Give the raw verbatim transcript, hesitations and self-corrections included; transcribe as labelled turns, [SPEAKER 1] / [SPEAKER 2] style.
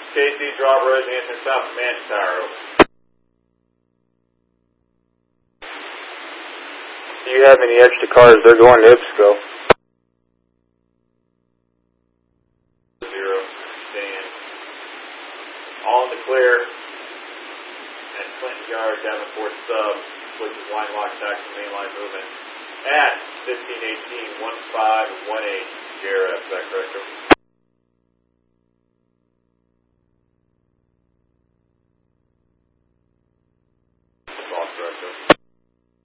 [SPEAKER 1] Casey, drop Rosie, answer south from Manchester.
[SPEAKER 2] Do you have any extra cars? They're going to Ipsco.
[SPEAKER 1] Zero, stand. All in the clear. At Clinton Yard, Davenport sub, which is line lock, taxi, mainline movement. At fifteen eighteen, one five one eight, Jarrett, is that correct?